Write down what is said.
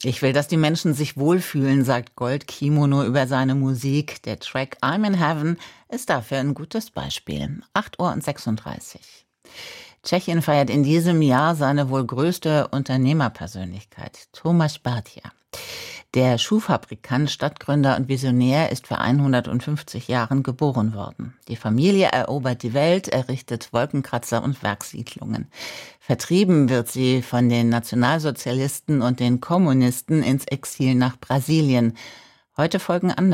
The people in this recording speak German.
Ich will, dass die Menschen sich wohlfühlen, sagt Gold Kimono über seine Musik. Der Track I'm in Heaven ist dafür ein gutes Beispiel. 8:36 Uhr. Tschechien feiert in diesem Jahr seine wohl größte Unternehmerpersönlichkeit, Tomáš Báťa. Der Schuhfabrikant, Stadtgründer und Visionär ist vor 150 Jahren geboren worden. Die Familie erobert die Welt, errichtet Wolkenkratzer und Werkssiedlungen. Vertrieben wird sie von den Nationalsozialisten und den Kommunisten ins Exil nach Brasilien. Heute folgen andere